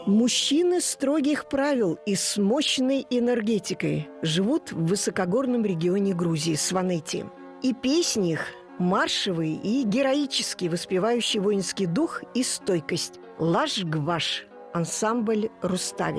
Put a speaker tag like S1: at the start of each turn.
S1: Мужчины строгих правил и с мощной энергетикой живут в высокогорном регионе Грузии, Сванети. И песни их маршевые и героические, воспевающие воинский дух и стойкость. Лаш-гваш, ансамбль Рустави.